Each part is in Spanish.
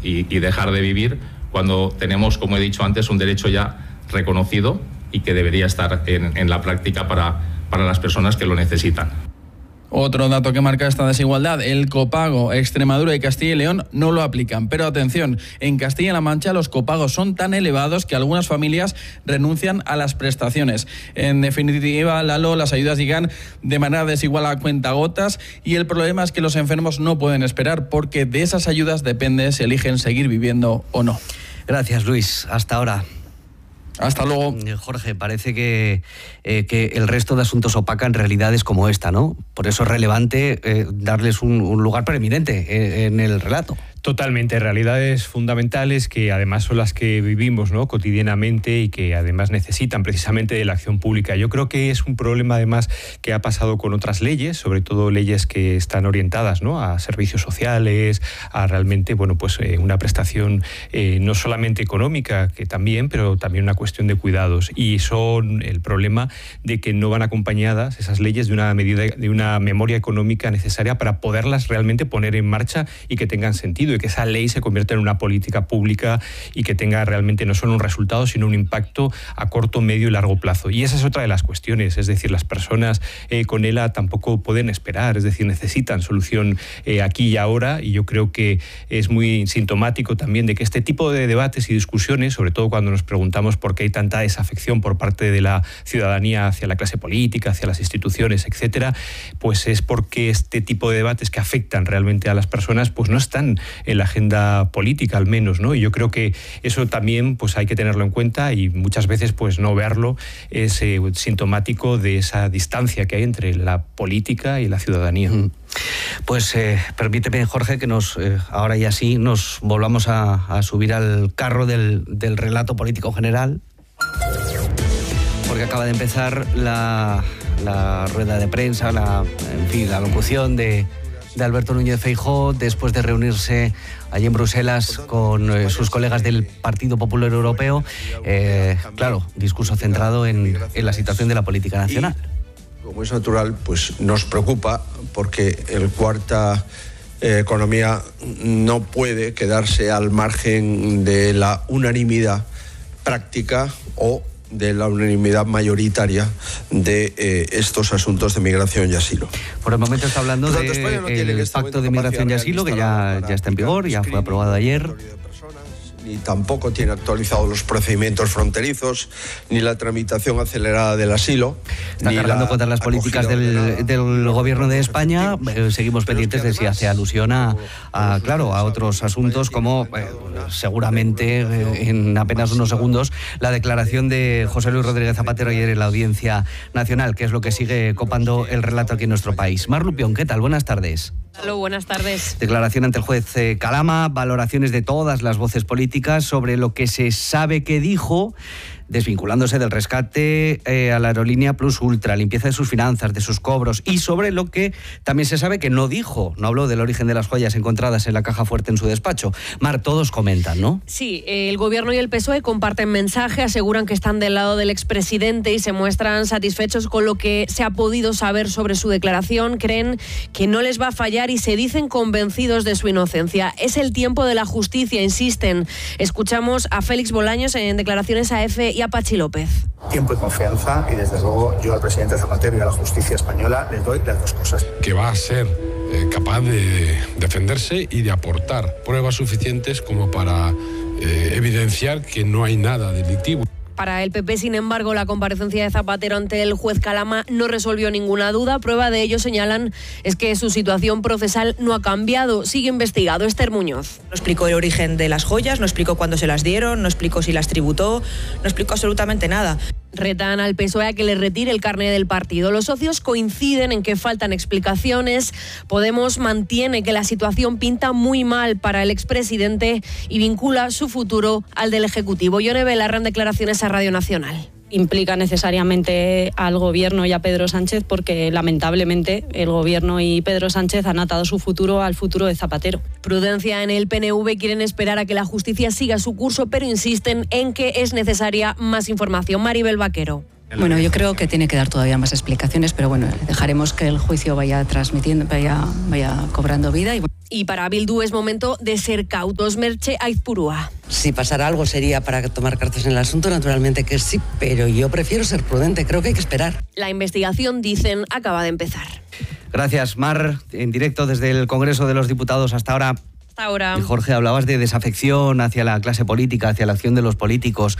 y dejar de vivir cuando tenemos, como he dicho antes, un derecho ya reconocido y que debería estar en la práctica para las personas que lo necesitan. Otro dato que marca esta desigualdad, el copago. Extremadura y Castilla y León no lo aplican. Pero atención, en Castilla-La Mancha los copagos son tan elevados que algunas familias renuncian a las prestaciones. En definitiva, Lalo, las ayudas llegan de manera desigual a cuentagotas y el problema es que los enfermos no pueden esperar porque de esas ayudas depende si eligen seguir viviendo o no. Gracias, Luis. Hasta ahora. Hasta luego. Jorge, parece que el resto de asuntos opacan realidades como esta, ¿no? Por eso es relevante darles un lugar preeminente en el relato. Totalmente, realidades fundamentales que además son las que vivimos, ¿no?, cotidianamente y que además necesitan precisamente de la acción pública. Yo creo que es un problema además que ha pasado con otras leyes, sobre todo leyes que están orientadas, ¿no?, a servicios sociales, a realmente, bueno, pues una prestación no solamente económica, que también, pero también una cuestión de cuidados. Y son el problema de que no van acompañadas esas leyes de una medida, de una memoria económica necesaria para poderlas realmente poner en marcha y que tengan sentido, y que esa ley se convierta en una política pública y que tenga realmente no solo un resultado, sino un impacto a corto, medio y largo plazo. Y esa es otra de las cuestiones, es decir, las personas con ELA tampoco pueden esperar, es decir, necesitan solución aquí y ahora, y yo creo que es muy sintomático también de que este tipo de debates y discusiones, sobre todo cuando nos preguntamos por qué hay tanta desafección por parte de la ciudadanía hacia la clase política, hacia las instituciones, etcétera, pues es porque este tipo de debates que afectan realmente a las personas pues no están en la agenda política, al menos, ¿no? Y yo creo que eso también pues hay que tenerlo en cuenta, y muchas veces pues no verlo es sintomático de esa distancia que hay entre la política y la ciudadanía. Pues permíteme, Jorge, que ahora ya sí nos volvamos a subir al carro del relato político general, porque acaba de empezar la rueda de prensa, la locución de Alberto Núñez Feijóo después de reunirse allí en Bruselas con sus colegas del Partido Popular Europeo. Claro, discurso centrado en la situación de la política nacional. Como es natural, pues nos preocupa porque el Cuarta Economía no puede quedarse al margen de la unanimidad práctica o de la unanimidad mayoritaria de estos asuntos de migración y asilo. Por el momento está hablando del Pacto de Migración y Asilo, que ya está en vigor, ya fue aprobado ayer. Ni tampoco tiene actualizados los procedimientos fronterizos, ni la tramitación acelerada del asilo. Está cargando contra las políticas del Gobierno de España. Seguimos pendientes de si hace alusión a otros asuntos, como seguramente en apenas unos segundos la declaración de José Luis Rodríguez Zapatero ayer en la Audiencia Nacional, que es lo que sigue copando el relato aquí en nuestro país. Mar Lupión, ¿qué tal? Buenas tardes. Hola, buenas tardes. Declaración ante el juez Calama, valoraciones de todas las voces políticas sobre lo que se sabe que dijo, desvinculándose del rescate a la aerolínea Plus Ultra, limpieza de sus finanzas, de sus cobros, y sobre lo que también se sabe que no dijo. No habló del origen de las joyas encontradas en la caja fuerte en su despacho. Mar, todos comentan, ¿no? Sí, el Gobierno y el PSOE comparten mensaje, aseguran que están del lado del expresidente y se muestran satisfechos con lo que se ha podido saber sobre su declaración. Creen que no les va a fallar y se dicen convencidos de su inocencia. Es el tiempo de la justicia, insisten. Escuchamos a Félix Bolaños en declaraciones a EFE y a Pachi López. Tiempo y confianza, y desde luego yo al presidente Zapatero y a la justicia española les doy las dos cosas. Que va a ser capaz de defenderse y de aportar pruebas suficientes como para evidenciar que no hay nada delictivo. Para el PP, sin embargo, la comparecencia de Zapatero ante el juez Calama no resolvió ninguna duda. Prueba de ello, señalan, es que su situación procesal no ha cambiado. Sigue investigado. Esther Muñoz. No explicó el origen de las joyas, no explicó cuándo se las dieron, no explicó si las tributó, no explicó absolutamente nada. Retan al PSOE a que le retire el carné del partido. Los socios coinciden en que faltan explicaciones. Podemos mantiene que la situación pinta muy mal para el expresidente y vincula su futuro al del Ejecutivo. Yone Belarra en declaraciones a Radio Nacional. Implica necesariamente al Gobierno y a Pedro Sánchez, porque lamentablemente el Gobierno y Pedro Sánchez han atado su futuro al futuro de Zapatero. Prudencia en el PNV, quieren esperar a que la justicia siga su curso, pero insisten en que es necesaria más información. Maribel Vaquero. Bueno, yo creo que tiene que dar todavía más explicaciones, pero bueno, dejaremos que el juicio vaya transmitiendo, vaya cobrando vida. Y para Bildu es momento de ser cautos. Merche Aizpurúa. Si pasara algo sería para tomar cartas en el asunto, naturalmente que sí, pero yo prefiero ser prudente, creo que hay que esperar. La investigación, dicen, acaba de empezar. Gracias, Mar. En directo desde el Congreso de los Diputados hasta ahora. Ahora. Y Jorge, hablabas de desafección hacia la clase política, hacia la acción de los políticos.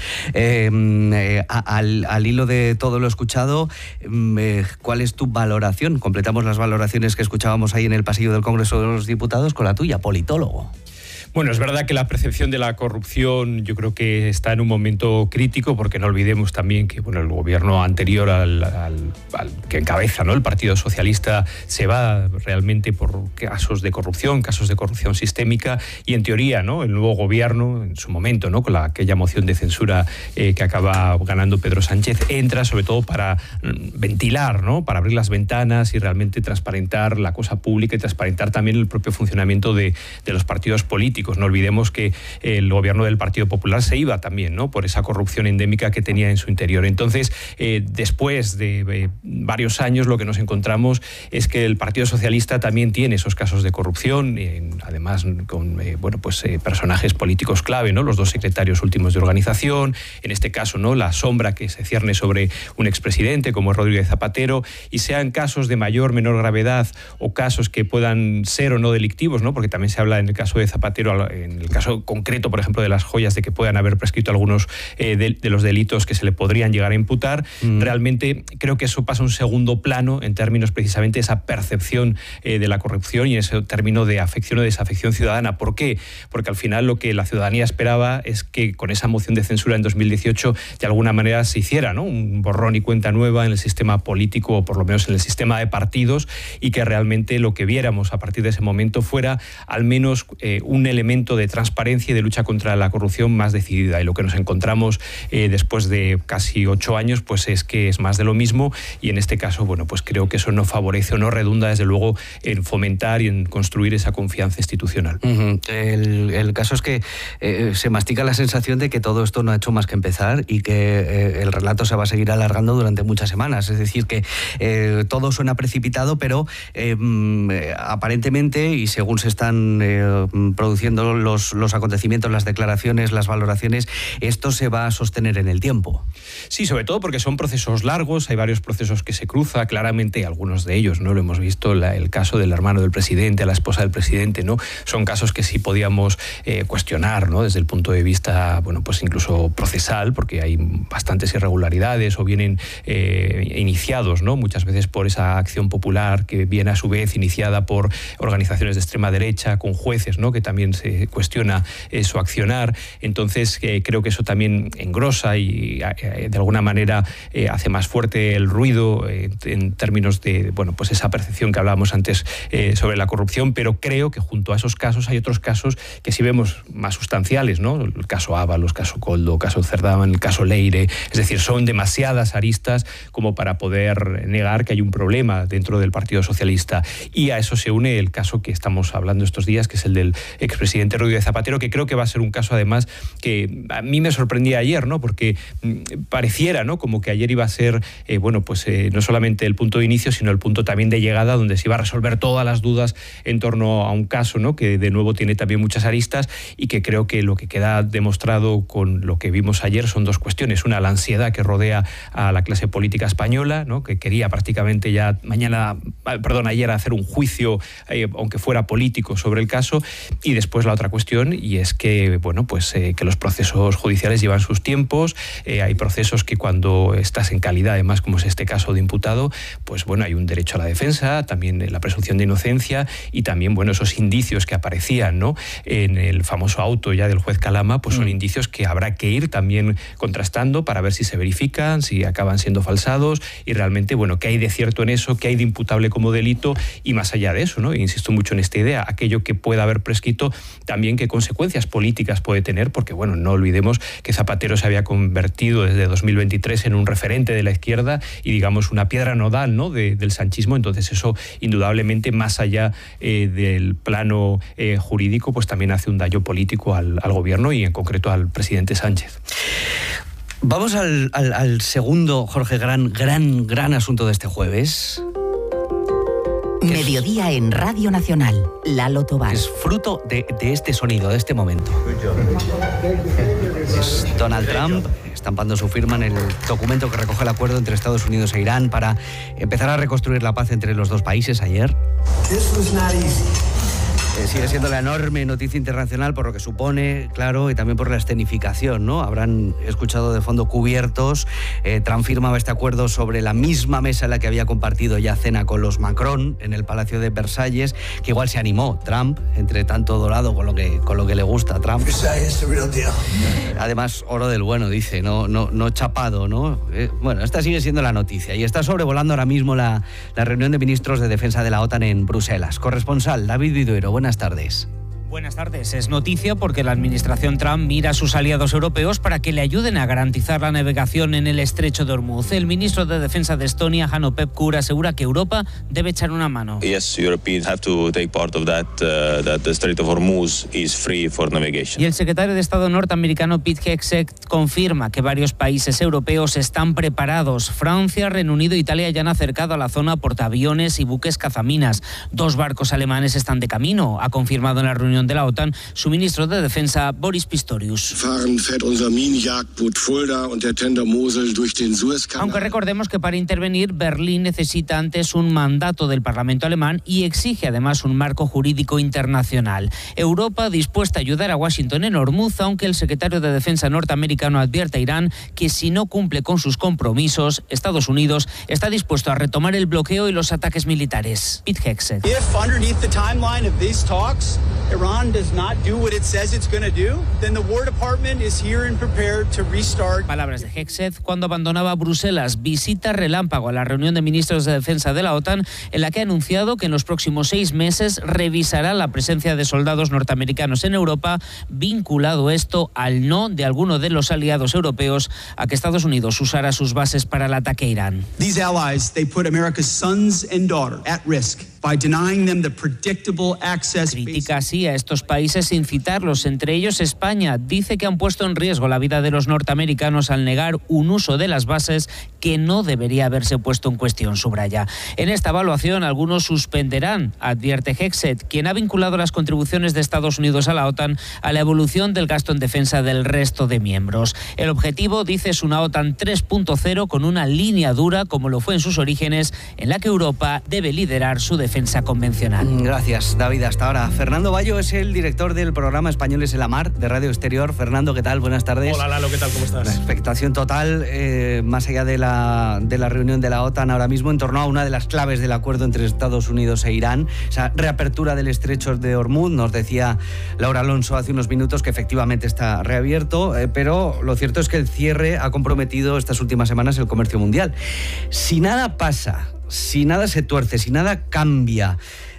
Al hilo de todo lo escuchado, ¿cuál es tu valoración? Completamos las valoraciones que escuchábamos ahí en el pasillo del Congreso de los Diputados con la tuya, politólogo. Bueno, es verdad que la percepción de la corrupción yo creo que está en un momento crítico, porque no olvidemos también que el gobierno anterior al que encabeza, ¿no?, el Partido Socialista, se va realmente por casos de corrupción sistémica, y en teoría, ¿no?, el nuevo gobierno, en su momento, ¿no?, con aquella moción de censura que acaba ganando Pedro Sánchez, entra sobre todo para ventilar, ¿no?, para abrir las ventanas y realmente transparentar la cosa pública y transparentar también el propio funcionamiento de los partidos políticos. No olvidemos que el gobierno del Partido Popular se iba también, ¿no?, por esa corrupción endémica que tenía en su interior. Entonces, después de varios años, lo que nos encontramos es que el Partido Socialista también tiene esos casos de corrupción, además con personajes políticos clave, ¿no?, los dos secretarios últimos de organización, en este caso, ¿no?, la sombra que se cierne sobre un expresidente como Rodríguez Zapatero, y sean casos de mayor o menor gravedad o casos que puedan ser o no delictivos, ¿no?, porque también se habla en el caso de Zapatero, en el caso concreto, por ejemplo, de las joyas, de que puedan haber prescrito algunos de los delitos que se le podrían llegar a imputar. Realmente creo que eso pasa a un segundo plano en términos precisamente de esa percepción de la corrupción y en ese término de afección o desafección ciudadana. ¿Por qué? Porque al final lo que la ciudadanía esperaba es que con esa moción de censura en 2018 de alguna manera se hiciera, ¿no?, un borrón y cuenta nueva en el sistema político, o por lo menos en el sistema de partidos, y que realmente lo que viéramos a partir de ese momento fuera al menos un elemento de transparencia y de lucha contra la corrupción más decidida. Y lo que nos encontramos después de casi 8 años, pues es que es más de lo mismo, y en este caso, pues creo que eso no favorece o no redunda, desde luego, en fomentar y en construir esa confianza institucional. El caso es que se mastica la sensación de que todo esto no ha hecho más que empezar y que el relato se va a seguir alargando durante muchas semanas. Es decir, que todo suena precipitado, pero aparentemente, y según se están produciendo los acontecimientos, las declaraciones, las valoraciones, esto se va a sostener en el tiempo. Sí, sobre todo porque son procesos largos, hay varios procesos que se cruzan, claramente algunos de ellos, ¿no?, lo hemos visto, el caso del hermano del presidente, la esposa del presidente, ¿no?, son casos que sí podíamos cuestionar, ¿no?, desde el punto de vista, pues incluso procesal, porque hay bastantes irregularidades o vienen iniciados, ¿no?, muchas veces por esa acción popular que viene a su vez iniciada por organizaciones de extrema derecha, con jueces, ¿no?, que también se cuestiona su accionar. Entonces creo que eso también engrosa y de alguna manera hace más fuerte el ruido en términos de pues esa percepción que hablábamos antes sobre la corrupción, pero creo que junto a esos casos hay otros casos que sí vemos más sustanciales, ¿no?, el caso Ábalos, el caso Koldo, el caso Cerdán, el caso Leire. Es decir, son demasiadas aristas como para poder negar que hay un problema dentro del Partido Socialista, y a eso se une el caso que estamos hablando estos días, que es el del expresidente Rodríguez Zapatero, que creo que va a ser un caso además que a mí me sorprendía ayer, ¿no?, porque pareciera, ¿no?, como que ayer iba a ser no solamente el punto de inicio, sino el punto también de llegada, donde se iba a resolver todas las dudas en torno a un caso, ¿no?, que de nuevo tiene también muchas aristas, y que creo que lo que queda demostrado con lo que vimos ayer son dos cuestiones. Una, la ansiedad que rodea a la clase política española, ¿no?, que quería prácticamente ya ayer hacer un juicio, aunque fuera político, sobre el caso, y después la otra cuestión, y es que que los procesos judiciales llevan sus tiempos. Hay procesos que cuando estás en calidad, además, como es este caso de imputado, hay un derecho a la defensa, también la presunción de inocencia, y también esos indicios que aparecían, ¿no?, en el famoso auto ya del juez Calama, son indicios que habrá que ir también contrastando para ver si se verifican, si acaban siendo falsados, y realmente qué hay de cierto en eso, qué hay de imputable como delito, y más allá de eso, ¿no?, insisto mucho en esta idea, aquello que pueda haber prescrito, también qué consecuencias políticas puede tener, porque no olvidemos que Zapatero se había convertido desde 2023 en un referente de la izquierda y, digamos, una piedra nodal, ¿no?, del sanchismo. Entonces eso, indudablemente, más allá del plano jurídico, también hace un daño político al gobierno y en concreto al presidente Sánchez. Vamos al segundo, Jorge, gran asunto de este jueves. Mediodía en Radio Nacional. Lalo Tobar. Es fruto de este sonido, de este momento. Es Donald Trump estampando su firma en el documento que recoge el acuerdo entre Estados Unidos e Irán para empezar a reconstruir la paz entre los dos países ayer. Sigue siendo la enorme noticia internacional por lo que supone, claro, y también por la escenificación, ¿no? Habrán escuchado de fondo cubiertos. Trump firmaba este acuerdo sobre la misma mesa en la que había compartido ya cena con los Macron en el Palacio de Versalles, que igual se animó Trump, entre tanto dorado con lo que le gusta a Trump. Además, oro del bueno, dice, no chapado, ¿no? Bueno, esta sigue siendo la noticia y está sobrevolando ahora mismo la reunión de ministros de defensa de la OTAN en Bruselas. Corresponsal David Viduero, buenas tardes. Buenas tardes. Es noticia porque la administración Trump mira a sus aliados europeos para que le ayuden a garantizar la navegación en el estrecho de Hormuz. El ministro de Defensa de Estonia, Hanno Pevkur, asegura que Europa debe echar una mano. Yes, Europeans have to take part of that the Strait of Hormuz is free for navigation. Y el secretario de Estado norteamericano Pete Hegseth confirma que varios países europeos están preparados. Francia, Reino Unido e Italia ya han acercado a la zona portaaviones y buques cazaminas. 2 barcos alemanes están de camino, ha confirmado en la reunión de la OTAN su ministro de Defensa, Boris Pistorius. Aunque recordemos que para intervenir, Berlín necesita antes un mandato del Parlamento alemán y exige además un marco jurídico internacional. Europa dispuesta a ayudar a Washington en Hormuz, aunque el secretario de Defensa norteamericano advierte a Irán que si no cumple con sus compromisos, Estados Unidos está dispuesto a retomar el bloqueo y los ataques militares. Pete Hegseth. Iran does not do what it says it's going to do, then the War Department is here and prepared to restart. Palabras de Hegseth cuando abandonaba Bruselas, visita relámpago a la reunión de ministros de defensa de la OTAN, en la que ha anunciado que en los próximos 6 meses revisará la presencia de soldados norteamericanos en Europa, vinculado esto al no de alguno de los aliados europeos a que Estados Unidos usara sus bases para el ataque a Irán. These allies, they put America's sons and daughters at risk by denying them the predictable access. Critica así a estos países sin citarlos, entre ellos España. Dice que han puesto en riesgo la vida de los norteamericanos al negar un uso de las bases que no debería haberse puesto en cuestión, subraya. En esta evaluación algunos suspenderán, advierte Hegseth, quien ha vinculado las contribuciones de Estados Unidos a la OTAN a la evolución del gasto en defensa del resto de miembros. El objetivo, dice, es una OTAN 3.0 con una línea dura, como lo fue en sus orígenes, en la que Europa debe liderar su defensa convencional. Gracias, David. Hasta ahora. Fernando Bayo es el director del programa Españoles en la Mar de Radio Exterior. Fernando, ¿qué tal? Buenas tardes. Hola, Lalo, ¿qué tal? ¿Cómo estás? La expectación total, más allá de la reunión de la OTAN ahora mismo, en torno a una de las claves del acuerdo entre Estados Unidos e Irán, esa reapertura del estrecho de Hormuz. Nos decía Laura Alonso hace unos minutos que efectivamente está reabierto, pero lo cierto es que el cierre ha comprometido estas últimas semanas el comercio mundial. Si nada pasa, si nada se tuerce, si nada cambia,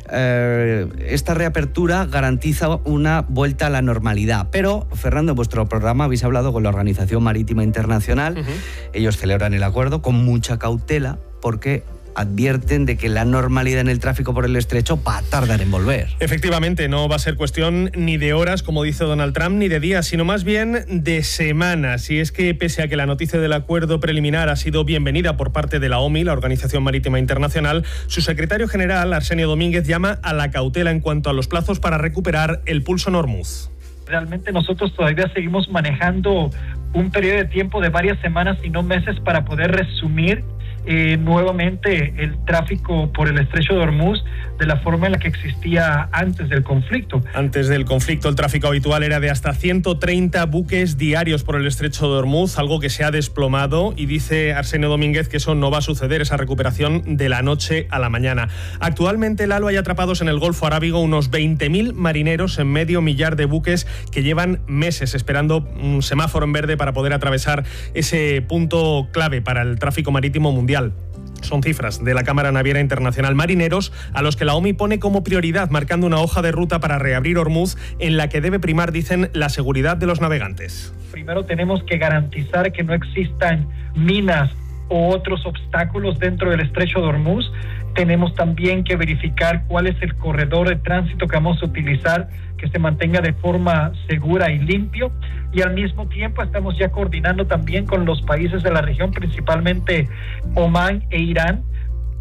esta reapertura garantiza una vuelta a la normalidad. Pero, Fernando, en vuestro programa habéis hablado con la Organización Marítima Internacional. Ellos celebran el acuerdo con mucha cautela porque advierten de que la normalidad en el tráfico por el estrecho va a tardar en volver. Efectivamente, no va a ser cuestión ni de horas, como dice Donald Trump, ni de días, sino más bien de semanas. Y es que, pese a que la noticia del acuerdo preliminar ha sido bienvenida por parte de la OMI, la Organización Marítima Internacional, su secretario general, Arsenio Domínguez, llama a la cautela en cuanto a los plazos para recuperar el pulso en Hormuz. Realmente nosotros todavía seguimos manejando un periodo de tiempo de varias semanas y no meses para poder resumir nuevamente el tráfico por el estrecho de Hormuz de la forma en la que existía antes del conflicto. Antes del conflicto, el tráfico habitual era de hasta 130 buques diarios por el estrecho de Hormuz, algo que se ha desplomado, y dice Arsenio Domínguez que eso no va a suceder, esa recuperación de la noche a la mañana. Actualmente, Lalo, hay atrapados en el Golfo Arábigo unos 20.000 marineros en medio millar de buques que llevan meses esperando un semáforo en verde para poder atravesar ese punto clave para el tráfico marítimo mundial. Son cifras de la Cámara Naviera Internacional. Marineros a los que la OMI pone como prioridad, marcando una hoja de ruta para reabrir Hormuz en la que debe primar, dicen, la seguridad de los navegantes. Primero tenemos que garantizar que no existan minas o otros obstáculos dentro del estrecho de Hormuz. Tenemos también que verificar cuál es el corredor de tránsito que vamos a utilizar, que se mantenga de forma segura y limpio, y al mismo tiempo estamos ya coordinando también con los países de la región, principalmente Omán e Irán.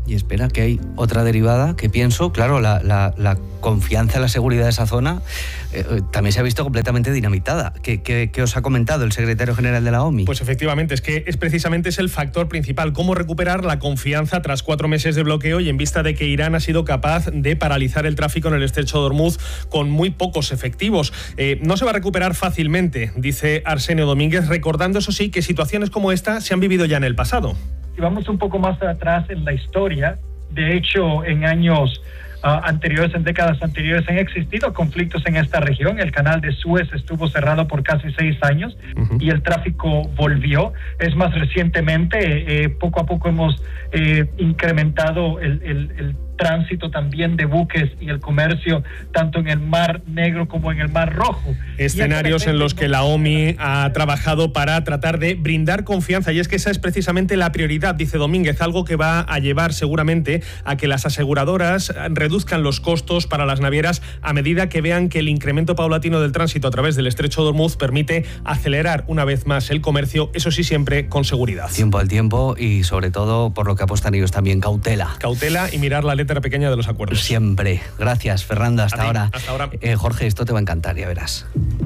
Y espera, que hay otra derivada que pienso, claro, la confianza en la seguridad de esa zona también se ha visto completamente dinamitada. ¿Qué os ha comentado el secretario general de la OMI? Pues efectivamente, es precisamente el factor principal, cómo recuperar la confianza tras 4 meses de bloqueo y en vista de que Irán ha sido capaz de paralizar el tráfico en el estrecho de Hormuz con muy pocos efectivos. No se va a recuperar fácilmente, dice Arsenio Domínguez, recordando, eso sí, que situaciones como esta se han vivido ya en el pasado. Si vamos un poco más atrás en la historia, de hecho, en años anteriores, en décadas anteriores, han existido conflictos en esta región. El canal de Suez estuvo cerrado por casi 6 años y el tráfico volvió. Es más, recientemente, poco a poco hemos incrementado el tránsito también de buques y el comercio tanto en el Mar Negro como en el Mar Rojo. Escenarios en los que la OMI ha trabajado para tratar de brindar confianza, y es que esa es precisamente la prioridad, dice Domínguez, algo que va a llevar seguramente a que las aseguradoras reduzcan los costos para las navieras a medida que vean que el incremento paulatino del tránsito a través del estrecho de Hormuz permite acelerar una vez más el comercio, eso sí, siempre con seguridad. Tiempo al tiempo y sobre todo, por lo que apuestan ellos también, cautela. Cautela y mirar la letra pequeña de los acuerdos. Siempre. Gracias, Fernando. Hasta ahora. Hasta ahora. Jorge, esto te va a encantar, ya verás.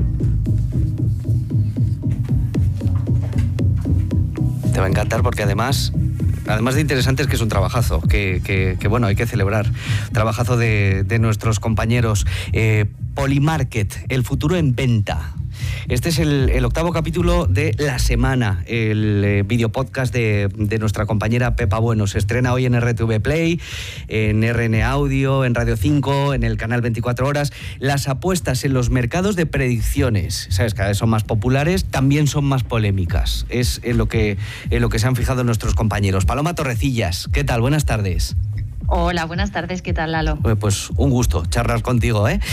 Te va a encantar porque además de interesante es que es un trabajazo, que bueno, hay que celebrar. Trabajazo de nuestros compañeros. Polymarket, el futuro en venta. Este es el 8º capítulo de La Semana, el videopodcast de nuestra compañera Pepa Bueno. Se estrena hoy en RTV Play, en RN Audio, en Radio 5, en el canal 24 Horas. Las apuestas en los mercados de predicciones, ¿sabes? Cada vez son más populares, también son más polémicas. Es en lo que se han fijado nuestros compañeros. Paloma Torrecillas, ¿qué tal? Buenas tardes. Hola, buenas tardes, ¿qué tal, Lalo? Pues un gusto charlar contigo, ¿eh?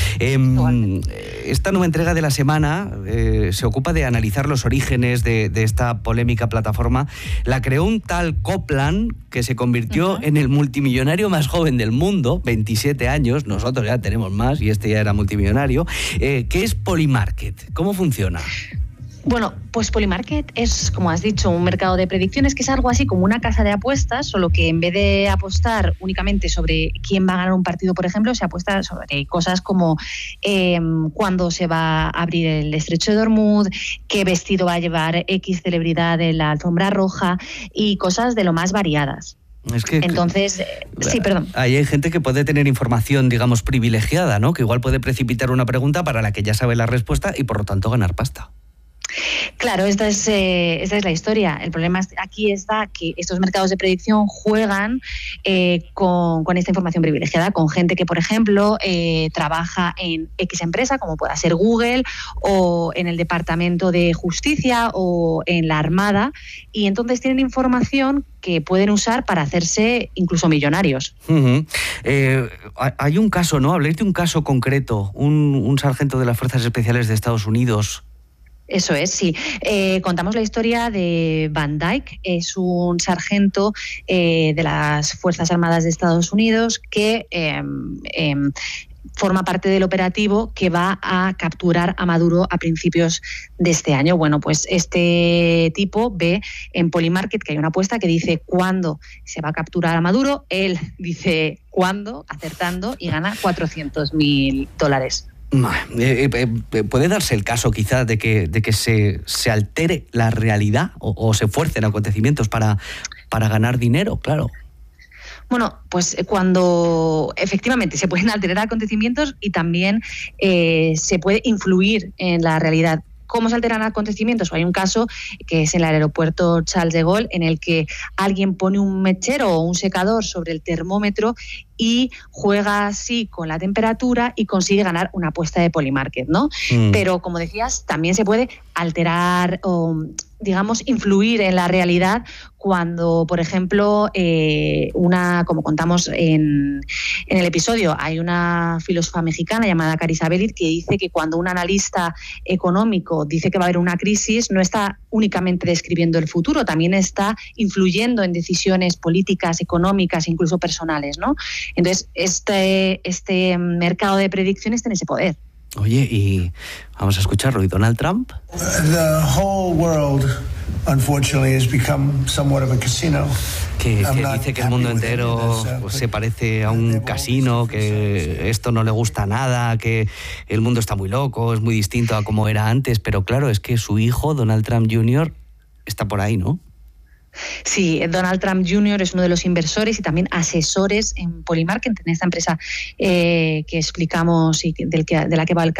Esta nueva entrega de La Semana se ocupa de analizar los orígenes de esta polémica plataforma. La creó un tal Copland, que se convirtió en el multimillonario más joven del mundo, 27 años, nosotros ya tenemos más y este ya era multimillonario. ¿Qué es Polymarket? ¿Cómo funciona? Bueno, pues Polymarket es, como has dicho, un mercado de predicciones que es algo así como una casa de apuestas, solo que en vez de apostar únicamente sobre quién va a ganar un partido, por ejemplo, se apuesta sobre cosas como cuándo se va a abrir el estrecho de Hormuz, qué vestido va a llevar X celebridad en la alfombra roja y cosas de lo más variadas. Es que, entonces, sí, perdón. Ahí hay gente que puede tener información, digamos, privilegiada, ¿no? Que igual puede precipitar una pregunta para la que ya sabe la respuesta y por lo tanto ganar pasta. Claro, esta es la historia. El problema aquí está que estos mercados de predicción juegan con esta información privilegiada, con gente que, por ejemplo, trabaja en X empresa, como pueda ser Google, o en el Departamento de Justicia, o en la Armada, y entonces tienen información que pueden usar para hacerse incluso millonarios. Hay un caso, ¿no? Habléis de un caso concreto, un sargento de las Fuerzas Especiales de Estados Unidos. Eso es, sí. Contamos la historia de Van Dyke, es un sargento de las Fuerzas Armadas de Estados Unidos que forma parte del operativo que va a capturar a Maduro a principios de este año. Bueno, pues este tipo ve en Polymarket que hay una apuesta que dice cuándo se va a capturar a Maduro, él dice cuándo, acertando, y gana $400.000. ¿Puede darse el caso quizás de que se altere la realidad o se fuercen acontecimientos para ganar dinero? Claro. Bueno, pues cuando efectivamente se pueden alterar acontecimientos y también se puede influir en la realidad. ¿Cómo se alteran acontecimientos? Hay un caso que es en el aeropuerto Charles de Gaulle, en el que alguien pone un mechero o un secador sobre el termómetro y juega así con la temperatura y consigue ganar una apuesta de Polymarket, ¿no? Pero, como decías, también se puede alterar o, digamos, influir en la realidad cuando, por ejemplo, como contamos en el episodio, hay una filósofa mexicana llamada Carissa Bellit que dice que cuando un analista económico dice que va a haber una crisis, no está únicamente describiendo el futuro, también está influyendo en decisiones políticas, económicas, incluso personales, ¿no? Entonces, este mercado de predicciones tiene ese poder. Oye, y vamos a escucharlo. ¿Y Donald Trump? The whole world unfortunately has become somewhat of a casino. Que dice que el mundo entero se parece a un casino, que esto no le gusta nada, que el mundo está muy loco, es muy distinto a como era antes, pero claro, es que su hijo, Donald Trump Jr., está por ahí, ¿no? Sí, Donald Trump Jr. es uno de los inversores y también asesores en Polymarket, en esta empresa que explicamos y de la que va el